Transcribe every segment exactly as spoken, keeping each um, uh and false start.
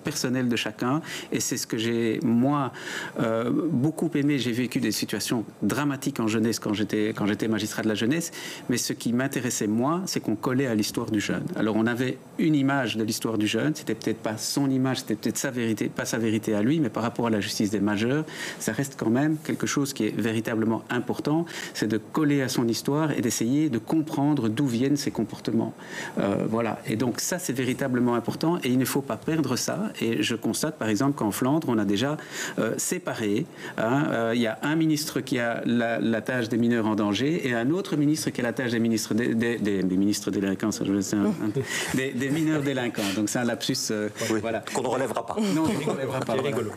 personnelle de chacun. Et c'est ce que j'ai, moi, euh, beaucoup aimé. J'ai vécu des situations dramatiques en jeunesse quand j'étais, quand j'étais magistrat de la jeunesse. Mais ce qui m'intéressait, moi, c'est qu'on collait à l'histoire du jeune. Alors, on avait une image de l'histoire du jeune. C'était peut-être pas son image, c'était peut-être sa vérité, pas sa vérité à lui, mais par rapport à la justice des majeurs, ça reste quand même quelque chose qui est véritablement important. C'est de coller à son histoire et d'essayer de comprendre d'où viennent ses comportements. Euh, voilà. Et donc, ça, c'est véritablement important et il ne faut pas perdre ça. Et je constate, par exemple, qu'en Flandre, on a déjà euh, séparé. Hein, euh, il y a un ministre qui a la, la tâche des mineurs en danger et un autre ministre qui a la tâche des ministres des, des, des, des ministres délinquants, ça, je veux dire, un, un, des, des mineurs délinquants. Donc, c'est un lapsus. Euh, oui, voilà. Qu'on ne relèvera pas. Non, qu'on ne relèvera pas. C'est rigolo.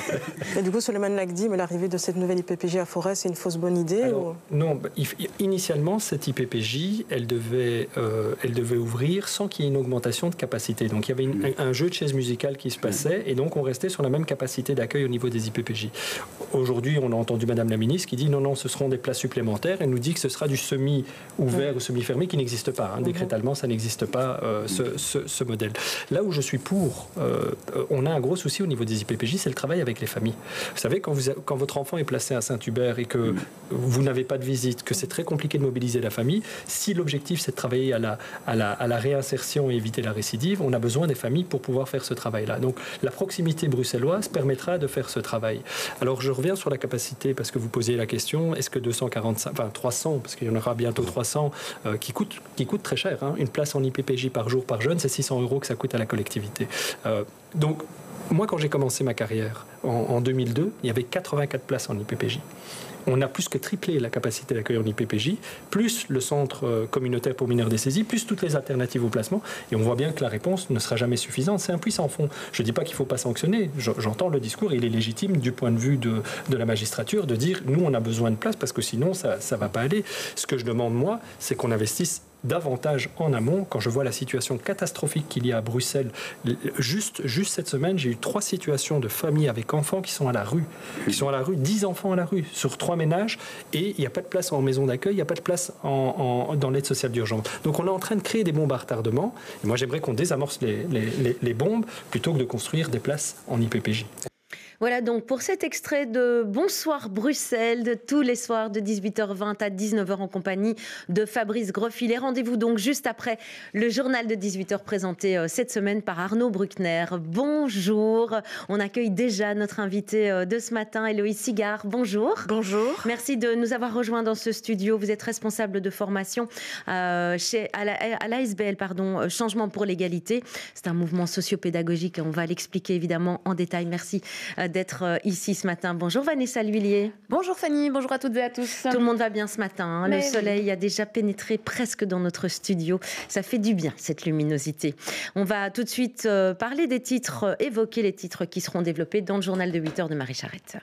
Et du coup, Souleymane Lagdi, mais l'arrivée de cette nouvelle I P P J à Forêt, c'est une fausse bonne idée? Alors, ou... Non, initialement, cette I P P J, elle devait, euh, elle devait ouvrir sans qu'il y ait une augmentation de capacité. Donc, il y avait une, un, un jeu de chaises musicales qui se passait et donc on restait sur la même capacité d'accueil au niveau des I P P J. Aujourd'hui, on a entendu Madame la Ministre qui dit non, non, ce seront des places supplémentaires. Elle nous dit que ce sera du semi-ouvert mmh. ou semi-fermé qui n'existe pas. Hein. Mmh. Décrétalement, ça n'existe pas, euh, ce, ce, ce modèle. Là où je suis pour, euh, on a un gros souci au niveau des I P P J, c'est le travail avec les familles. Vous savez, quand, vous, quand votre enfant est placé à Saint-Hubert et que mmh. vous n'avez pas de visite, que c'est très compliqué de mobiliser la famille, si l'objectif c'est de travailler à la, à, la, à la réinsertion et éviter la récidive, on a besoin des familles pour pouvoir faire ce travail-là. Donc la proximité bruxelloise permettra de faire ce travail. Alors je reviens sur la capacité, parce que vous posiez la question, est-ce que deux cent quarante-cinq, enfin trois cents, parce qu'il y en aura bientôt trois cents, euh, qui coûtent qui coûte très cher. Hein. Une place en I P P J par jour par jeune, c'est six cents euros que ça coûte à la collectivité. Euh, donc moi, quand j'ai commencé ma carrière en, en deux mille deux, il y avait quatre-vingt-quatre places en I P P J. On a plus que triplé la capacité d'accueil en I P P J, plus le centre communautaire pour mineurs dessaisis, plus toutes les alternatives au placement. Et on voit bien que la réponse ne sera jamais suffisante. C'est un puits sans fond. Je ne dis pas qu'il ne faut pas sanctionner. J'entends le discours, il est légitime du point de vue de, de la magistrature de dire nous, on a besoin de place parce que sinon, ça ne va pas aller. Ce que je demande, moi, c'est qu'on investisse davantage en amont. Quand je vois la situation catastrophique qu'il y a à Bruxelles, juste, juste cette semaine, j'ai eu trois situations de familles avec enfants qui sont à la rue. Qui sont à la rue, dix enfants à la rue, sur trois ménages, et il n'y a pas de place en maison d'accueil, il n'y a pas de place en, en, dans l'aide sociale d'urgence. Donc on est en train de créer des bombes à retardement, et moi j'aimerais qu'on désamorce les, les, les, les bombes plutôt que de construire des places en I P P J. Voilà donc pour cet extrait de Bonsoir Bruxelles, de tous les soirs de dix-huit heures vingt à dix-neuf heures en compagnie de Fabrice Grosfilet. Rendez-vous donc juste après le journal de dix-huit heures présenté cette semaine par Arnaud Bruckner. Bonjour, on accueille déjà notre invité de ce matin, Héloïse Sigard. Bonjour. Bonjour. Merci de nous avoir rejoints dans ce studio. Vous êtes responsable de formation euh, chez, à, la, à l'A S B L, pardon, Changement pour l'égalité. C'est un mouvement socio-pédagogique, on va l'expliquer évidemment en détail. Merci euh, d'être ici ce matin. Bonjour Vanessa L'Huillier. Bonjour Fanny, bonjour à toutes et à tous. Tout le monde va bien ce matin. Hein. Le soleil oui. a déjà pénétré presque dans notre studio. Ça fait du bien, cette luminosité. On va tout de suite euh, parler des titres, euh, évoquer les titres qui seront développés dans le journal de huit heures de Marie Charrette.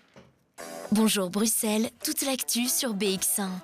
Bonjour Bruxelles, toute l'actu sur B X un.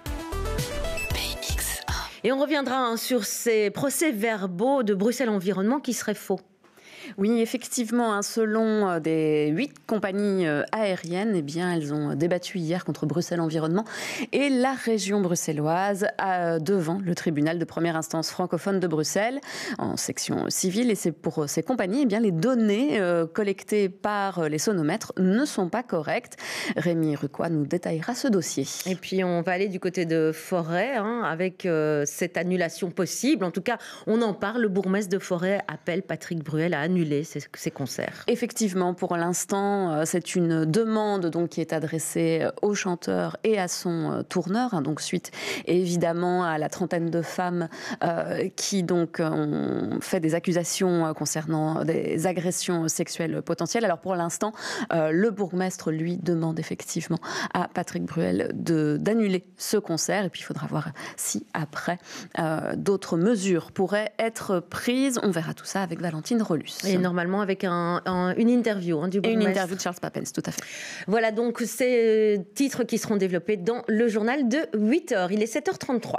B X un. Et on reviendra hein, sur ces procès-verbaux de Bruxelles Environnement qui seraient faux. Oui, effectivement, hein, selon des huit compagnies aériennes, eh bien, elles ont débattu hier contre Bruxelles Environnement et la région bruxelloise à, devant le tribunal de première instance francophone de Bruxelles en section civile. Et c'est pour ces compagnies, eh bien, les données euh, collectées par les sonomètres ne sont pas correctes. Rémi Rucois nous détaillera ce dossier. Et puis, on va aller du côté de Forêt hein, avec euh, cette annulation possible. En tout cas, on en parle. Le bourgmestre de Forêt appelle Patrick Bruel à annuler Ces, ces concerts. Effectivement, pour l'instant, c'est une demande donc, qui est adressée au chanteur et à son tourneur, hein, donc suite évidemment à la trentaine de femmes euh, qui donc ont fait des accusations concernant des agressions sexuelles potentielles. Alors pour l'instant, euh, le bourgmestre lui demande effectivement à Patrick Bruel de, d'annuler ce concert et puis il faudra voir si après euh, d'autres mesures pourraient être prises. On verra tout ça avec Valentine Relus. Et normalement avec un, un, une interview hein, du bourgmestre. Et une interview de Charles Papens, tout à fait. Voilà donc ces titres qui seront développés dans le journal de huit heures. Il est sept heures trente-trois.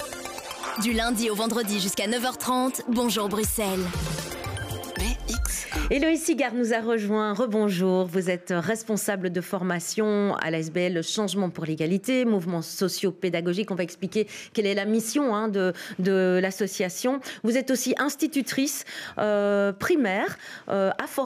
Du lundi au vendredi jusqu'à neuf heures trente, bonjour Bruxelles. B X un. Héloïse Sigard nous a rejoint. Rebonjour. Vous êtes responsable de formation à l'A S B L Changement pour l'égalité, mouvement socio-pédagogique. On va expliquer quelle est la mission hein, de, de l'association. Vous êtes aussi institutrice euh, primaire euh, à Forêt.